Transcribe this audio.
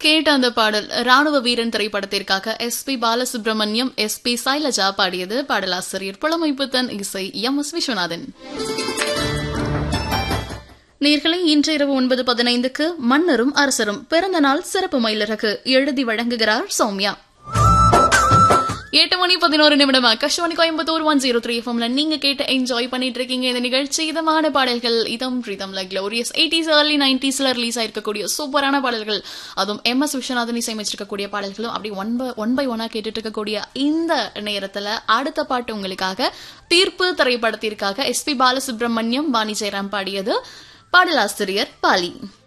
கேட்ட அந்த பாடல் ராணுவ வீரன் திரைப்படத்திற்காக எஸ்.பி. பாலசுப்ரமணியம், எஸ்.பி. சைலஜா பாடியது. பாடலாசிரியர் புலமைப்புத்தன், இசை எம்.எஸ். விஸ்வநாதன். நேயர்களே, இன்று இரவு 9:15க்கு மன்னரும் அரசரும் பிறந்த நாள் சிறப்பு மயிலிறகு எழுதி வழங்குகிறார் சௌமியா. 8:11 ஆகாஷவாணி கோயம்புத்தூர் 103 எஃப்எம்ல நீங்க கேட்டு என்ஜாய் பண்ணிட்டு இருக்கீங்க. இந்த நிகழ்ச்சி இதமான பாடல்கள், இதம் பிரீதம்ல க்ளோரியஸ் 80s early 90sல ரிலீஸ் ஆயிருக்கக்கூடிய சூப்பரான பாடல்கள், அதுவும் எம்.எஸ். விஸ்வநாதன் இசையமைச்சிருக்கக்கூடிய பாடல்களும் அப்படி ஒன் பை ஒன்னா கேட்டுட்டு இருக்கக்கூடிய இந்த நேரத்துல அடுத்த பாட்டு உங்களுக்காக தீர்ப்பு திரைப்படத்திற்காக எஸ்.பி. பாலசுப்ரமணியம், வாணி ஜெயராம் பாடியது. பாடலாசிரியர் பாலி.